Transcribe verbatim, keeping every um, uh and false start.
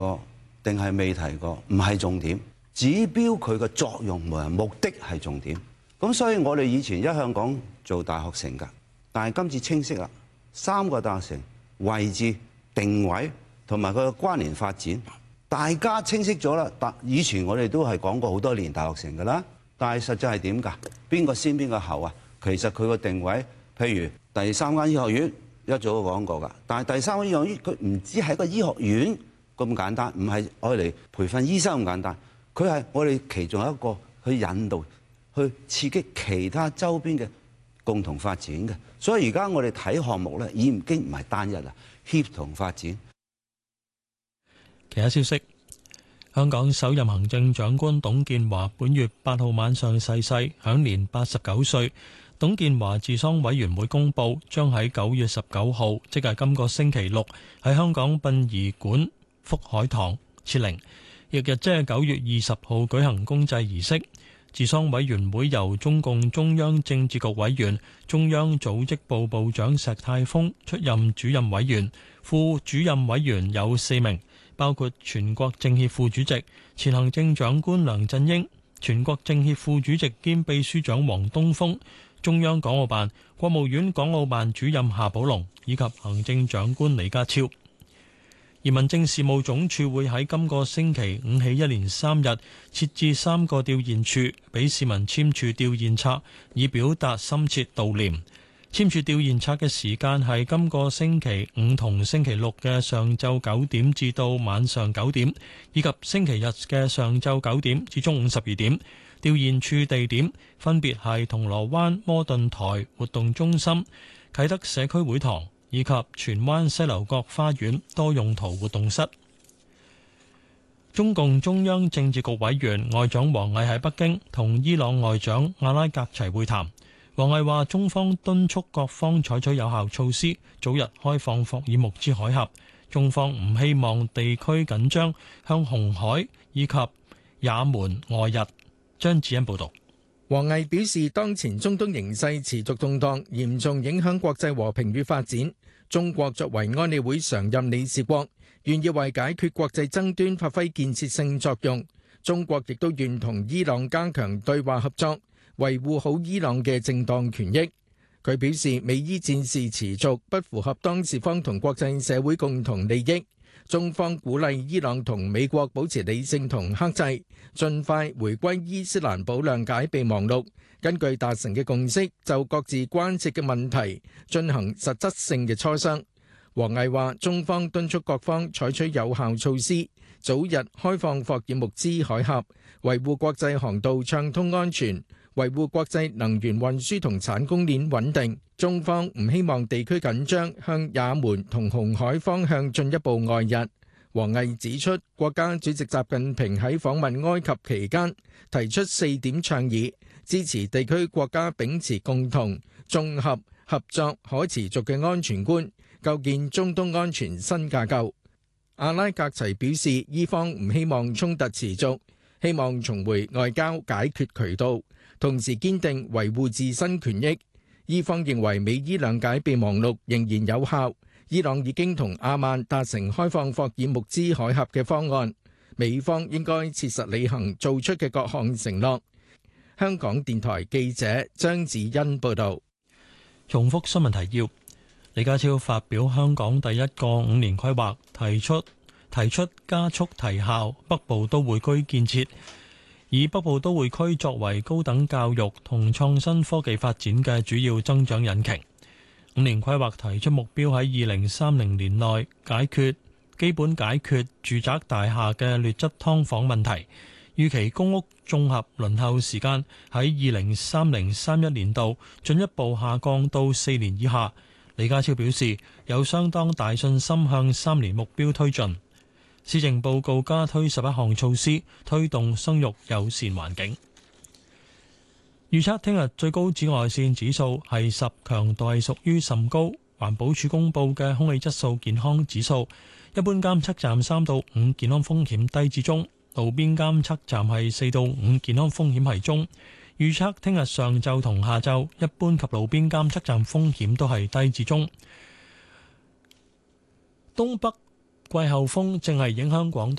過定係未提過，唔係重點。指標佢嘅作用同埋目的係重點。咁所以我哋以前一向講做大學城㗎，但係今次清晰啦，三個大學城位置定位同埋佢嘅關聯發展，大家清晰咗啦。但以前我哋都係講過好多年大學城㗎啦，但係實際係點㗎？邊個先邊個後啊？其實佢個定位，譬如第三間醫學院一早都講過㗎，但係第三間醫學院佢唔止係一個醫學院咁簡單，唔係愛嚟培訓醫生咁簡單，佢係我哋其中一個去引導、去刺激其他周邊嘅共同發展嘅。所以而家我哋睇項目咧，已經唔係單一啦，協同發展。 其他消息，香港首任行政長官董建華本月八號晚上逝世，享年八十九歲。董建華治喪委員會公佈，將喺九月十九號，即係今個星期六，喺香港殯儀館福海堂設靈，翌日即係九月二十號舉行公祭儀式。治喪委員會由中共中央政治局委員、中央組織部部長石泰峰出任主任委員，副主任委員有四名，包括全國政協副主席、前行政長官梁振英、全國政協副主席兼秘書長王東峰、中央港澳辦、國務院港澳辦主任夏寶龍以及行政長官李家超。而民政事務總署會喺今個星期五起一連三日設置三個吊唁處，俾市民簽署吊唁冊，以表達深切悼念。簽署吊唁冊嘅時間係今個星期五同星期六嘅上晝九點至到晚上九點，以及星期日嘅上晝九點至中午十二點。吊唁處地點分別係銅鑼灣摩頓台活動中心、啟德社區會堂以及荃灣西樓角花園多用途活動室。中共中央政治局委員外長王毅喺北京同伊朗外長阿拉格齊會談。王毅話：中方敦促各方採取有效措施，早日開放霍爾木茲海峽。中方唔希望地區緊張向紅海以及也門外溢。張子欣報導。 王毅表示，當前中東形勢持續動盪，嚴重影響國際和平與發展。中國作為安理會常任理事國，願意為解決國際爭端發揮建設性作用。中國亦都願同伊朗加強對話合作，維護好伊朗嘅正當權益。佢表示，美伊戰事持續，不符合當事方同國際社會共同利益。中方鼓勵伊朗同美國保持理性同克制，盡快回歸伊斯蘭堡諒解備忘錄，根據達成嘅共識，就各自關切嘅問題進行實質性嘅磋商。王毅話：中方敦促各方採取有效措施，早日開放霍爾木茲海峽，維護國際航道暢通安全，維護國際能源運輸同產供鏈穩定。中方唔希望地區緊張向也門同紅海方向進一步外溢。王毅指出，國家主席習近平喺訪問埃及期間提出四點倡議，支持地區國家秉持共同、綜合、合作、可持續嘅安全觀，構建中東安全新架構。阿拉格齊表示，伊方唔希望衝突持續，希望重回外交解決渠道，同時堅定維護自身權益。伊方認為美伊諒解備忘錄仍然有效，伊朗已經同阿曼達成開放霍爾木茲海峽嘅方案，美方應該切實履行做出嘅各項承諾。香港電台記者張子欣報道。 重複新聞提要：李家超發表香港第一個五年規劃，提出提出加速提效北部都會區建設，以北部都會區作為高等教育同創新科技發展嘅主要增長引擎。五年規劃提出目標喺二零三零年內解決基本解決住宅大廈嘅劣質劏房問題，預期公屋綜合輪候時間喺二零三零三一年度進一步下降到四年以下。李家超表示有相當大信心向三年目標推進。施政報告加推十一項措施，推動生育友善環境。預測聽日最高紫外線指數係十，強度係屬於甚高。環保署公布嘅空氣質素健康指數，一般監測站三到五，健康風險低至中；路邊監測站係四到五，健康風險係中。預測聽日上晝同下晝，一般及路邊監測站風險都係低至中。東北季候風正係影響廣東。